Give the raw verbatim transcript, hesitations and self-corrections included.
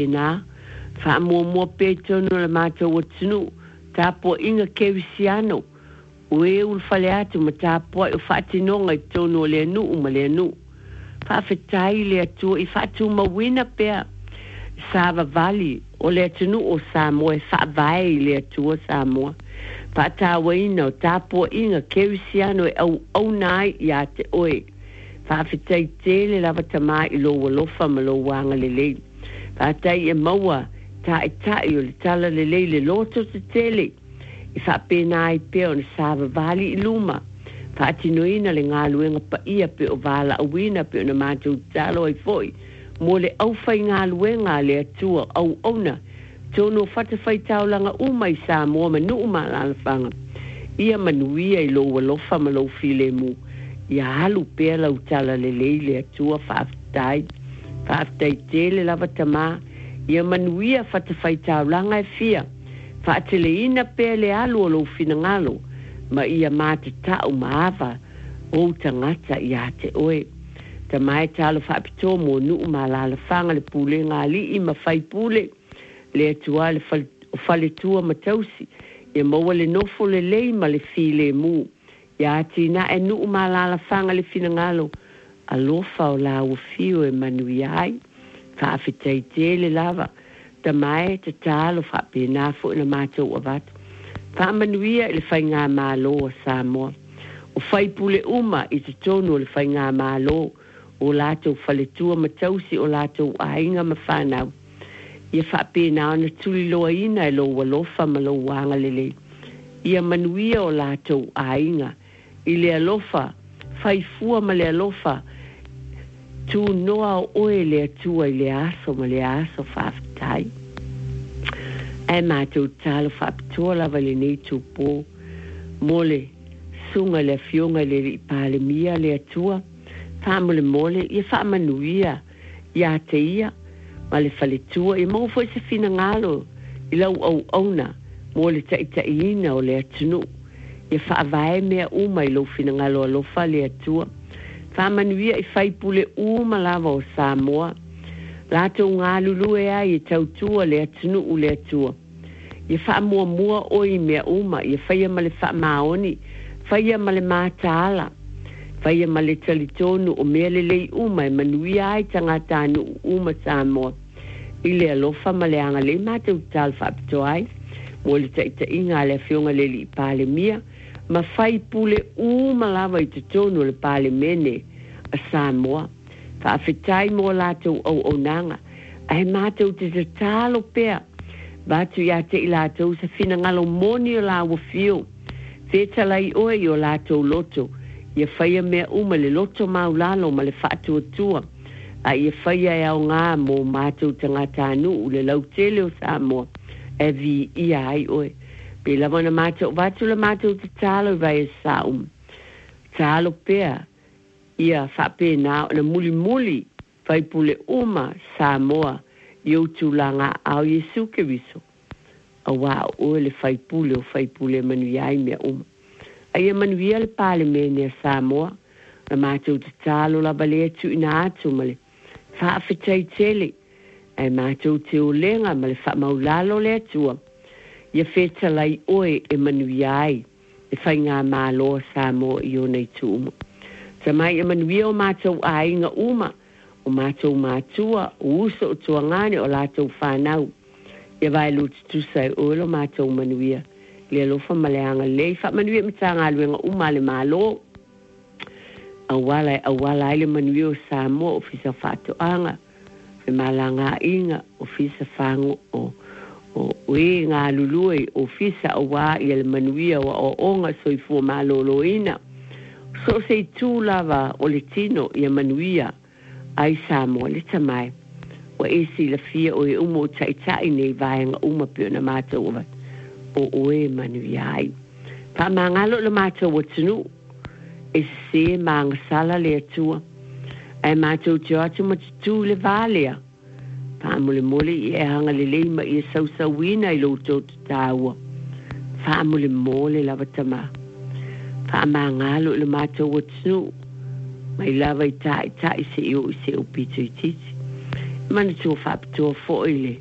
na fa mo mo pe tono le mātou o tunu tapo inga kevisiano we ul fale atu ma tapo o fatinonga i tono le nu uma le nu fa fetai le atu i fatu ma wina pea Sava Valley o le tunu o Samoa fa vai le atu o Samoa fa tawaina o tapo inga kevisiano e au au nai ia te oe fa fetai tele lava tama i lo lofa ma lo wanga le le fa tai e maua ta e tai o le tala le le le loto te tele i fa pena i pe o Sava Valley i luma fa tinoina le ngaluenga pa ia pe o vala a wina pe o na mātou talo ai foi mo le au fai ngaluenga le atua au ona tono fata fai taulanga umai sa mo ma nu uma la fanga ia manuia i lo lofa ma lo file mu ia halu pe la utala le le le atua fa tai fa tai tele lava tama ia manuia fata fai taulanga e fia fa teleina pe le alu lo fina ngalo ma ia mate tau maava o tangata ia te oe ta mai talo fa pito mo nu uma la fanga le pule ngali i ma fai pule le atua le fal, fale tua matausi e maua le nofo le lei ma le file mu ia tina e nu uma la fanga le fina ngalo alofa o la ufio e manuiai fa afitei tele lava ta mai te talo fa pena fo na matou avat fa manuia le fai ngā malo o Samoa o fai pule uma i te tono le fai ngā malo o latou fale tua matausi o latou ainga ma whanau ia fa pena ona tuli loa ina e lo walofa ma lo wanga lele ia manuia o latou ainga i le alofa fai fua ma le alofa tu noa o oe le atua i le aso ma le aso whaftai e mātou talo whapitoa lava le nei tupo mole sunga le fionga le i pale mia le atua whamole mole ia whamanuia ia te ia ma le whaletua i mau fwoi se fina ngalo i lau au auna mole ta ita ina o le atunu ia whaavae mea uma i lau fina ngalo alofa le atua whamanuia i whaipule uma lava o Samoa Lato ngā lulu e ai e tautua le atunu u le atua. Ia wha mua mua oi mea uma, ia whaia ma le wha maoni, whaia ma le mātaala, whaia ma le talitonu o mea le lei uma e manui ai tangata anu uma Samoa. I le alofa ma le anga le mātou tal whapito ai, mo le taita inga le fionga le li pāle mia, ma whai pule uma lava i te tonu le pāle mene a Samoa. Whaafetai mo lātou au au nanga. Ai mātou te te tālo pēr. Bātu ia te i lātou sa whina ngalo moni o lā wafio. Whetalai oe i o lātou loto. Ia whaia mea uma le loto mau lalo ma le whaatua tua. A ia whaia e au ngā mo mātou tangata anu u le lau tele o Samoa. E vi ia ai oe. Pe lawana mātou vātu la mātou te tālo vai e saum. Tālo pēr. Ia whape nā na muli muli whai pule uma Samoa i o tūlanga au Yesu ke wiso. A wā o le whai pule o whai pule manu iai mea uma. A ia manu ia le pāle mene a Samoa na mātou te tālo la bale atu ina atu male. Whaafetai tele. Ai mātou te o lenga male wha maulalo le atua. Ia whetalai oe e manu iai e whai ngā mālo a Samoa i o nei tūmo. Sa mai e manuia o mātou a inga uma, o mātou mātua, o uso o tuangane o lātou whanau. Ia vai luti tusai oelo mātou manuia. Le alofa maleanga lei, wha manuia mitanga aluenga uma le mālo. Awala e awala ele manuia o Samoa o fisa whato anga. Fe malanga inga o fisa whango o o e ngā lulue o fisa o wā i ele manuia o onga soifua malolo ina. So se tu lava o le tino i a manuia ai Samoa le tamai. O e si la fia o e umo taitai nei vaenga uma pio na mātou ova. O o e manuia ai. Pa mangalo le mātou o tunu. E se maanga sala le atua. Ai mātou te atu matitu le valea. Pa mole mole i e hanga le leima i e sausawina i lo tōtu tāua. Pa mole mole lava tamai. Whaamangalo le mātou o tunu. Mai lava i tai tai se i o i se o pito i titi. mana tu fa tu fo ile